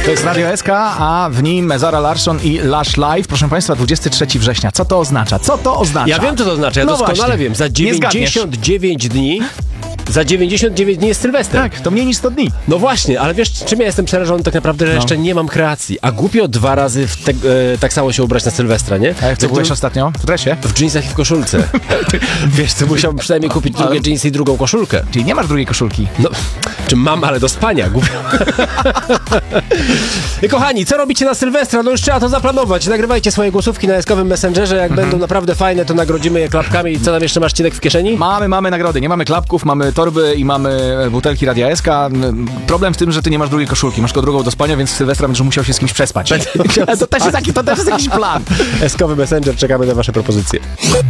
To jest Radio SK, a w nim Zara Larsson i Lush Live. Proszę Państwa, 23 września. Co to oznacza? Co to oznacza? Ja wiem, co to oznacza. Ja doskonale właśnie. wiem. Za 99 dni... Za 99 dni jest Sylwester. Tak, to mniej niż 100 dni. No właśnie, ale wiesz, czym ja jestem przerażony tak naprawdę, że jeszcze nie mam kreacji. A głupio 2 razy tak samo się ubrać na Sylwestra, nie? A jak co byłeś ostatnio? W dresie? W dżinsach i w koszulce. Wiesz, to musiałbym przynajmniej kupić drugie dżinsy i drugą koszulkę. Czyli nie masz drugiej koszulki. No, czy mam, ale do spania, głupio. I kochani, co robicie na Sylwestra? No już trzeba to zaplanować. Nagrywajcie swoje głosówki na eskowym Messengerze. Jak będą naprawdę fajne, to nagrodzimy je klapkami. I co tam jeszcze masz, Cinek, w kieszeni? Mamy nagrody. Nie mamy klapków, mamy torby i mamy butelki Radia SK. Problem w tym, że ty nie masz drugiej koszulki. Masz tylko drugą do spania, więc w Sylwestra będziesz musiał się z kimś przespać. To też jest jakiś plan. Eskowy Messenger, czekamy na wasze propozycje.